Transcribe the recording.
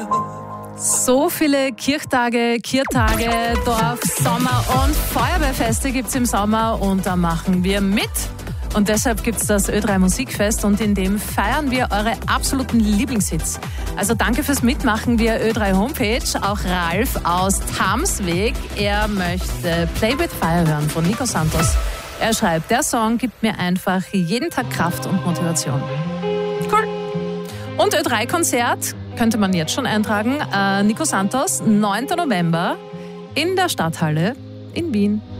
So viele Kirchtage, Dorf, Sommer- und Feuerwehrfeste gibt's im Sommer und da machen wir mit. Und deshalb gibt's das Ö3 Musikfest und in dem feiern wir eure absoluten Lieblingshits. Also danke fürs Mitmachen via Ö3 Homepage. Auch Ralf aus Tamsweg, er möchte Play with Fire hören von Nico Santos. Er schreibt, der Song gibt mir einfach jeden Tag Kraft und Motivation. Cool. Und Ö3-Konzert könnte man jetzt schon eintragen. Nico Santos, 9. November in der Stadthalle in Wien.